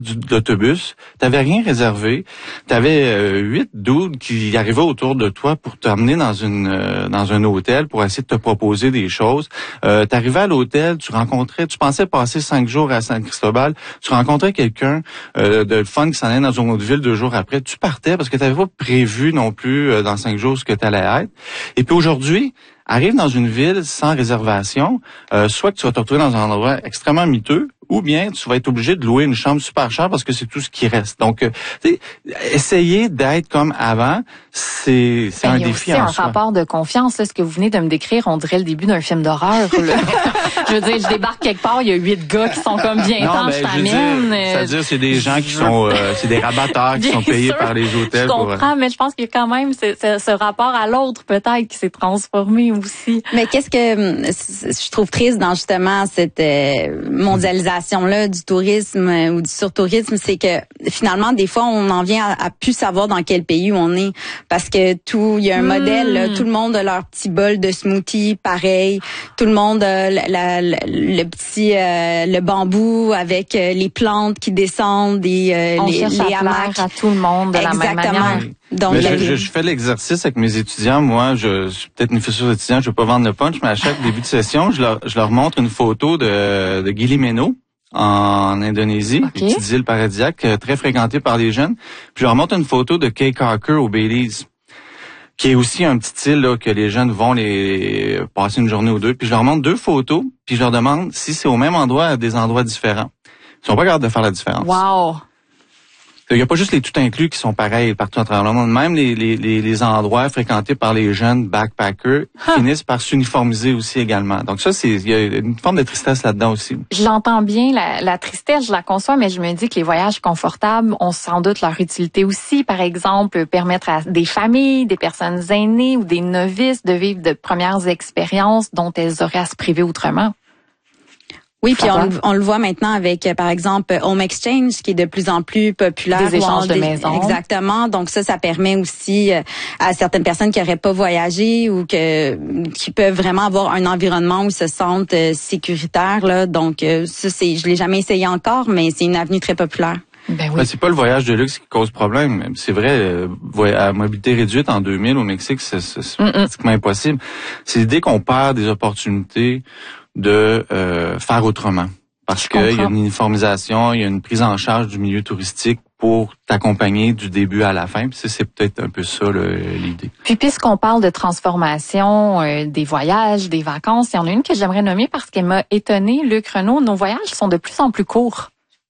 de l'autobus, t'avais rien réservé, t'avais 8 dudes qui arrivaient autour de toi pour t'amener dans un hôtel pour essayer de te proposer des choses. T'arrivais à l'hôtel, tu pensais passer 5 jours à San Cristobal, tu rencontrais quelqu'un de fun qui s'en allait dans une autre ville 2 jours après, tu partais parce que t'avais pas prévu non plus dans 5 jours ce que t'allais être. Et puis aujourd'hui, arrive dans une ville sans réservation, soit que tu vas te retrouver dans un endroit extrêmement miteux, ou bien tu vas être obligé de louer une chambre super chère parce que c'est tout ce qui reste. Donc, essayer d'être comme avant, c'est un défi en soi. Il y a aussi un rapport de confiance. Là, ce que vous venez de me décrire, on dirait le début d'un film d'horreur. Je veux dire, je débarque quelque part, il y a 8 gars qui sont comme bien temps, je t'amène. C'est-à-dire, c'est des gens qui sont, c'est des rabatteurs qui sont payés par les hôtels. Je comprends, mais je pense qu'il y a quand même ce rapport à l'autre peut-être qui s'est transformé aussi. Mais qu'est-ce que je trouve triste dans justement cette mondialisation-là du tourisme ou du surtourisme, c'est que finalement, des fois, on en vient à plus savoir dans quel pays on est. Parce que il y a un modèle, là, tout le monde a leur petit bol de smoothie pareil, tout le monde a le bambou avec les plantes qui descendent, les hamacs. À tout le monde de la même manière. Donc, je fais l'exercice avec mes étudiants. Moi, je suis peut-être une fissure d'étudiant, je veux pas vendre le punch, mais à chaque début de session, je leur montre une photo de Gili-Meno en Indonésie, une petite île paradisiaque très fréquentée par les jeunes. Puis je leur montre une photo de Caye Caulker au Belize, qui est aussi un petit île là, que les jeunes vont passer une journée ou deux. Puis je leur montre 2 photos, puis je leur demande si c'est au même endroit à des endroits différents. Ils sont pas capables de faire la différence. Wow! Il n'y a pas juste les tout inclus qui sont pareils partout à travers le monde. Même les endroits fréquentés par les jeunes backpackers finissent par s'uniformiser aussi également. Donc ça, il y a une forme de tristesse là-dedans aussi. Je l'entends bien, la tristesse, je la conçois, mais je me dis que les voyages confortables ont sans doute leur utilité aussi. Par exemple, permettre à des familles, des personnes aînées ou des novices de vivre de premières expériences dont elles auraient à se priver autrement. Oui, puis on le voit maintenant avec, par exemple, Home Exchange, qui est de plus en plus populaire. Des échanges de maisons. Exactement. Donc ça permet aussi à certaines personnes qui n'auraient pas voyagé ou qui peuvent vraiment avoir un environnement où ils se sentent sécuritaires. Là. Donc je l'ai jamais essayé encore, mais c'est une avenue très populaire. Ben oui. C'est pas le voyage de luxe qui cause problème. C'est vrai, à mobilité réduite en 2000 au Mexique, c'est pratiquement impossible. C'est l'idée qu'on perd des opportunités de faire autrement. Parce qu'il y a une uniformisation, il y a une prise en charge du milieu touristique pour t'accompagner du début à la fin. Puis c'est peut-être un peu ça l'idée. Puis puisqu'on parle de transformation des voyages, des vacances, il y en a une que j'aimerais nommer parce qu'elle m'a étonnée, Luc Renaud. Nos voyages sont de plus en plus courts.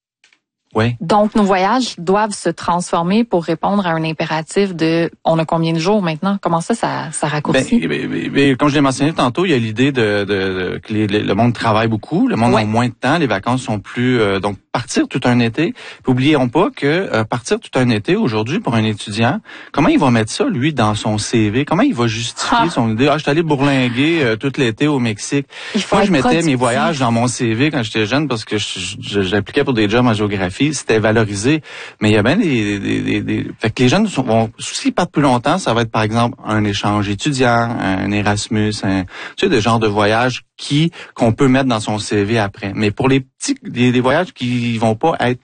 Oui. Donc, nos voyages doivent se transformer pour répondre à un impératif de on a combien de jours maintenant? Comment ça raccourcit? Comme je l'ai mentionné tantôt, il y a l'idée que le monde travaille beaucoup, le monde a moins de temps, les vacances sont plus... donc, partir tout un été. Puis, oublions pas que partir tout un été, aujourd'hui, pour un étudiant, comment il va mettre ça, lui, dans son CV? Comment il va justifier son idée? Je suis allé bourlinguer tout l'été au Mexique. Moi, je mettais mes voyages dans mon CV quand j'étais jeune parce que j'appliquais pour des jobs en géographie. C'était valorisé. Mais il y a bien fait que les jeunes s'ils partent plus longtemps, ça va être, par exemple, un échange étudiant, un Erasmus, des genres de voyages qu'on peut mettre dans son CV après. Mais pour les voyages qui vont pas être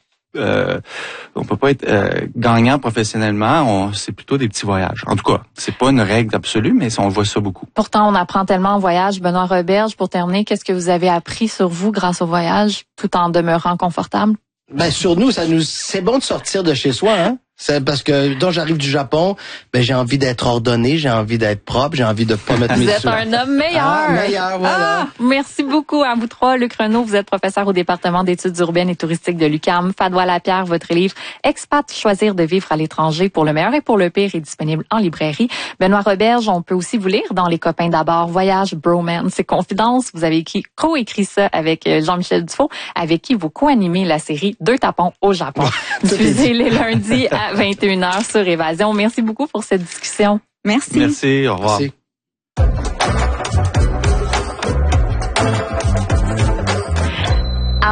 on peut pas être gagnant professionnellement, c'est plutôt des petits voyages. En tout cas, c'est pas une règle absolue, mais on voit ça beaucoup. Pourtant, on apprend tellement en voyage. Benoît Roberge, pour terminer, qu'est-ce que vous avez appris sur vous grâce au voyage, tout en demeurant confortable? Sur nous, c'est bon de sortir de chez soi, hein? C'est parce que quand j'arrive du Japon, j'ai envie d'être ordonné, j'ai envie d'être propre, j'ai envie de pas mettre mes Vous êtes un homme meilleur. Meilleur, voilà. Merci beaucoup à vous trois. Luc Renaud, vous êtes professeur au département d'études urbaines et touristiques de l'UQAM. Fadoua Lapierre, votre livre Expat, choisir de vivre à l'étranger pour le meilleur et pour le pire est disponible en librairie. Benoît Roberge, on peut aussi vous lire dans Les copains d'abord, Voyage, Bromance et Confidences. Vous avez co-écrit ça avec Jean-Michel Dufault, avec qui vous co-animez la série Deux tapons au Japon. Diffusée les lundis à 21h sur Évasion. Merci beaucoup pour cette discussion. Merci. Merci, au revoir. Merci. À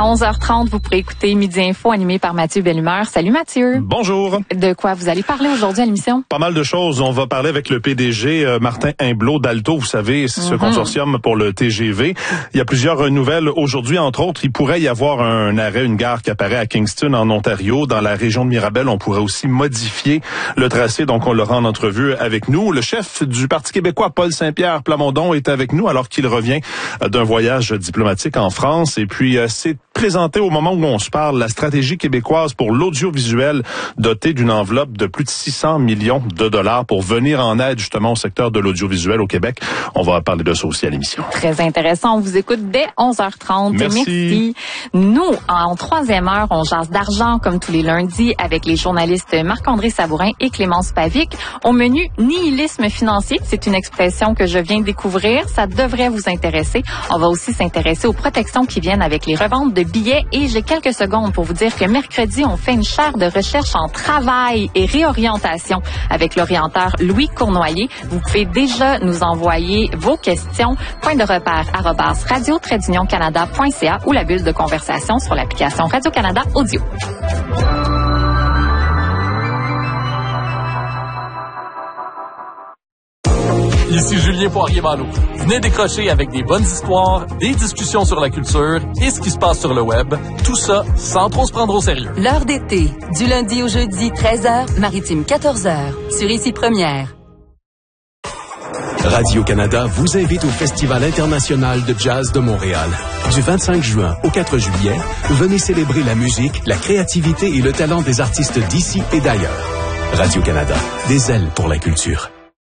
11h30, vous pourrez écouter Midi Info animé par Mathieu Bellumeur. Salut Mathieu. Bonjour. De quoi vous allez parler aujourd'hui à l'émission? Pas mal de choses. On va parler avec le PDG Martin Imblot d'Alto. Vous savez, c'est ce consortium pour le TGV. Il y a plusieurs nouvelles aujourd'hui. Entre autres, il pourrait y avoir un arrêt, une gare qui apparaît à Kingston, en Ontario. Dans la région de Mirabel, on pourrait aussi modifier le tracé. Donc, on l'aura en entrevue avec nous. Le chef du Parti québécois, Paul Saint-Pierre Plamondon, est avec nous alors qu'il revient d'un voyage diplomatique en France. Et puis, c'est présenté au moment où on se parle la stratégie québécoise pour l'audiovisuel dotée d'une enveloppe de plus de 600 millions de dollars pour venir en aide justement au secteur de l'audiovisuel au Québec. On va parler de ça aussi à l'émission. Très intéressant. On vous écoute dès 11h30. Merci. Nous, en troisième heure, on jase d'argent comme tous les lundis avec les journalistes Marc-André Sabourin et Clémence Pavic. Au menu, nihilisme financier. C'est une expression que je viens de découvrir. Ça devrait vous intéresser. On va aussi s'intéresser aux protections qui viennent avec les reventes de billets et j'ai quelques secondes pour vous dire que mercredi, on fait une chaire de recherche en travail et réorientation avec l'orienteur Louis Cournoyer. Vous pouvez déjà nous envoyer vos questions. Point de repère @radio-canada.ca ou la bulle de conversation sur l'application Radio-Canada Audio. Ici Julien Poirier-Malo. Venez décrocher avec des bonnes histoires, des discussions sur la culture et ce qui se passe sur le web. Tout ça sans trop se prendre au sérieux. L'heure d'été, du lundi au jeudi, 13h, maritime 14h, sur Ici Première. Radio-Canada vous invite au Festival international de jazz de Montréal. Du 25 juin au 4 juillet, venez célébrer la musique, la créativité et le talent des artistes d'ici et d'ailleurs. Radio-Canada, des ailes pour la culture.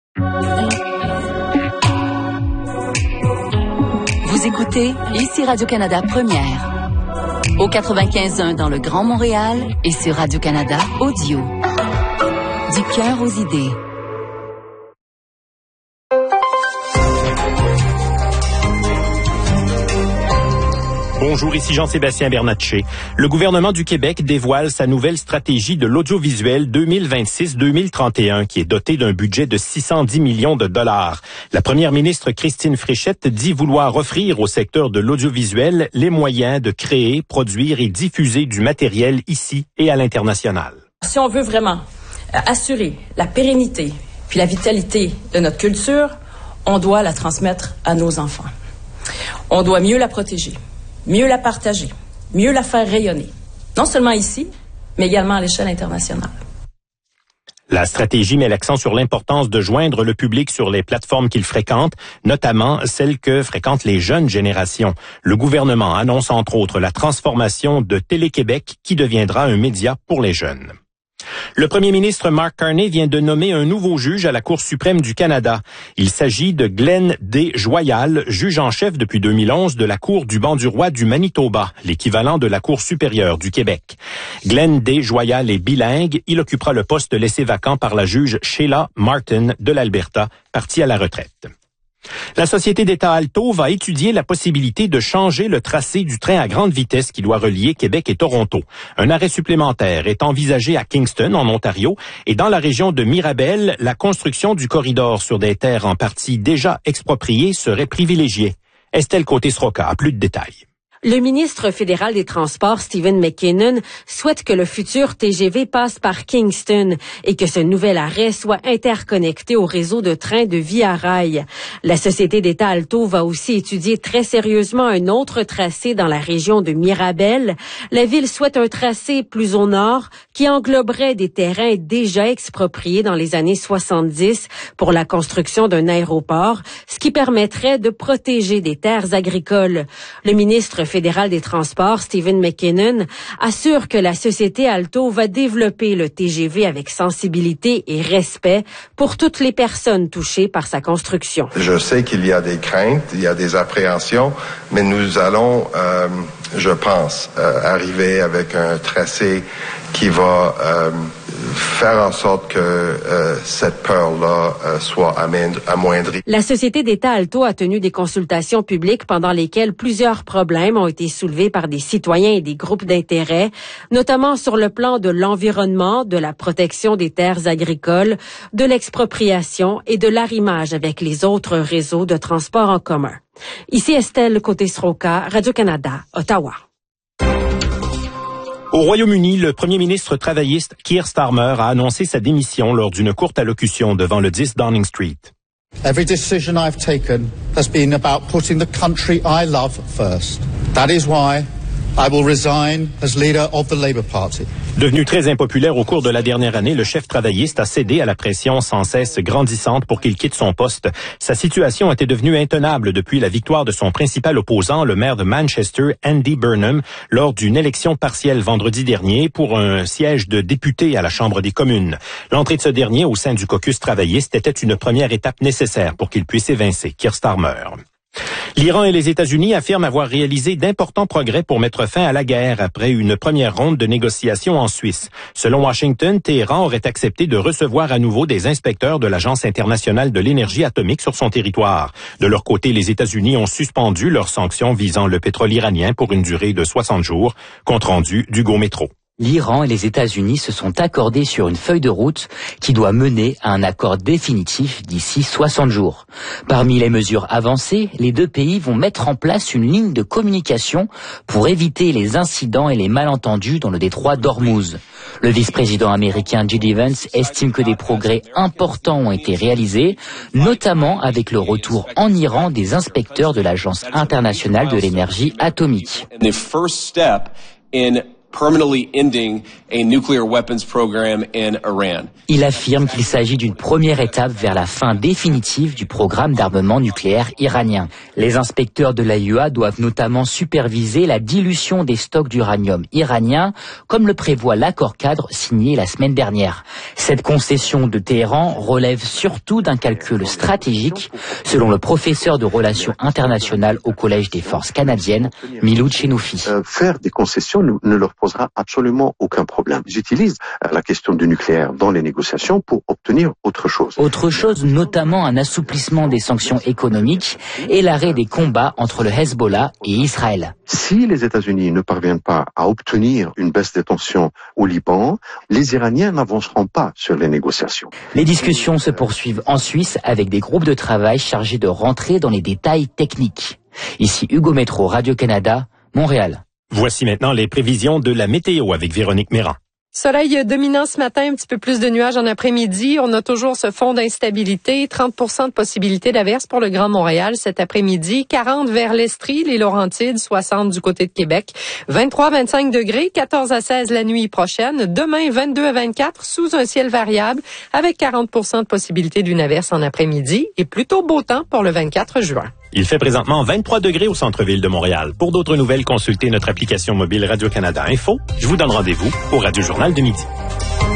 Vous écoutez Ici Radio-Canada Première. Au 95.1 dans le Grand Montréal et sur Radio-Canada Audio. Du cœur aux idées. Bonjour, ici Jean-Sébastien Bernatchez. Le gouvernement du Québec dévoile sa nouvelle stratégie de l'audiovisuel 2026-2031 qui est dotée d'un budget de 610 millions de dollars. La première ministre Christine Fréchette dit vouloir offrir au secteur de l'audiovisuel les moyens de créer, produire et diffuser du matériel ici et à l'international. Si on veut vraiment assurer la pérennité puis la vitalité de notre culture, on doit la transmettre à nos enfants. On doit mieux la protéger, mieux la partager, mieux la faire rayonner, non seulement ici, mais également à l'échelle internationale. La stratégie met l'accent sur l'importance de joindre le public sur les plateformes qu'il fréquente, notamment celles que fréquentent les jeunes générations. Le gouvernement annonce entre autres la transformation de Télé-Québec qui deviendra un média pour les jeunes. Le premier ministre Mark Carney vient de nommer un nouveau juge à la Cour suprême du Canada. Il s'agit de Glenn D. Joyal, juge en chef depuis 2011 de la Cour du banc du roi du Manitoba, l'équivalent de la Cour supérieure du Québec. Glenn D. Joyal est bilingue. Il occupera le poste laissé vacant par la juge Sheila Martin de l'Alberta, partie à la retraite. La société d'État Alto va étudier la possibilité de changer le tracé du train à grande vitesse qui doit relier Québec et Toronto. Un arrêt supplémentaire est envisagé à Kingston, en Ontario, et dans la région de Mirabel, la construction du corridor sur des terres en partie déjà expropriées serait privilégiée. Estelle Côté-Sroka a plus de détails. Le ministre fédéral des Transports, Stephen McKinnon, souhaite que le futur TGV passe par Kingston et que ce nouvel arrêt soit interconnecté au réseau de trains de Via Rail. La société d'État Alto va aussi étudier très sérieusement un autre tracé dans la région de Mirabel. La ville souhaite un tracé plus au nord qui engloberait des terrains déjà expropriés dans les années 70 pour la construction d'un aéroport, ce qui permettrait de protéger des terres agricoles. Le ministre fédéral des Transports, Stephen McKinnon, assure que la société Alto va développer le TGV avec sensibilité et respect pour toutes les personnes touchées par sa construction. Je sais qu'il y a des craintes, il y a des appréhensions, mais nous allons, je pense, arriver avec un tracé qui va faire en sorte que cette peur-là soit amoindrie. La société d'État Alto a tenu des consultations publiques pendant lesquelles plusieurs problèmes ont été soulevés par des citoyens et des groupes d'intérêt, notamment sur le plan de l'environnement, de la protection des terres agricoles, de l'expropriation et de l'arrimage avec les autres réseaux de transport en commun. Ici Estelle Côté-Sroka, Radio-Canada, Ottawa. Au Royaume-Uni, le premier ministre travailliste Keir Starmer a annoncé sa démission lors d'une courte allocution devant le 10 Downing Street. Every decision I've taken has been about putting the country I love first. That is why I will resign as leader of the Labour Party. Devenu très impopulaire au cours de la dernière année, le chef travailliste a cédé à la pression sans cesse grandissante pour qu'il quitte son poste. Sa situation était devenue intenable depuis la victoire de son principal opposant, le maire de Manchester, Andy Burnham, lors d'une élection partielle vendredi dernier pour un siège de député à la Chambre des communes. L'entrée de ce dernier au sein du caucus travailliste était une première étape nécessaire pour qu'il puisse évincer Keir Starmer. L'Iran et les États-Unis affirment avoir réalisé d'importants progrès pour mettre fin à la guerre après une première ronde de négociations en Suisse. Selon Washington, Téhéran aurait accepté de recevoir à nouveau des inspecteurs de l'Agence internationale de l'énergie atomique sur son territoire. De leur côté, les États-Unis ont suspendu leurs sanctions visant le pétrole iranien pour une durée de 60 jours. Compte rendu d'Hugo Métro. L'Iran et les États-Unis se sont accordés sur une feuille de route qui doit mener à un accord définitif d'ici 60 jours. Parmi les mesures avancées, les deux pays vont mettre en place une ligne de communication pour éviter les incidents et les malentendus dans le détroit d'Ormuz. Le vice-président américain J.D. Vance estime que des progrès importants ont été réalisés, notamment avec le retour en Iran des inspecteurs de l'Agence internationale de l'énergie atomique. Permanently ending a nuclear weapons program in Iran. Il affirme qu'il s'agit d'une première étape vers la fin définitive du programme d'armement nucléaire iranien. Les inspecteurs de l'AIEA doivent notamment superviser la dilution des stocks d'uranium iranien, comme le prévoit l'accord cadre signé la semaine dernière. Cette concession de Téhéran relève surtout d'un calcul stratégique, selon le professeur de relations internationales au Collège des forces canadiennes, Miloud Chenoufi. Faire des concessions ne leur posera absolument aucun problème. Ils utilisent la question du nucléaire dans les négociations pour obtenir autre chose. Autre chose, notamment un assouplissement des sanctions économiques et l'arrêt des combats entre le Hezbollah et Israël. Si les États-Unis ne parviennent pas à obtenir une baisse des tensions au Liban, les Iraniens n'avanceront pas sur les négociations. Les discussions se poursuivent en Suisse avec des groupes de travail chargés de rentrer dans les détails techniques. Ici Hugo Métro, Radio-Canada, Montréal. Voici maintenant les prévisions de la météo avec Véronique Méran. Soleil dominant ce matin, un petit peu plus de nuages en après-midi. On a toujours ce fond d'instabilité, 30% de possibilité d'averse pour le Grand Montréal cet après-midi, 40 vers l'Estrie, les Laurentides, 60 du côté de Québec, 23-25 degrés, 14 à 16 la nuit prochaine. Demain, 22 à 24 sous un ciel variable avec 40% de possibilité d'une averse en après-midi et plutôt beau temps pour le 24 juin. Il fait présentement 23 degrés au centre-ville de Montréal. Pour d'autres nouvelles, consultez notre application mobile Radio-Canada Info. Je vous donne rendez-vous au Radio Journal de midi.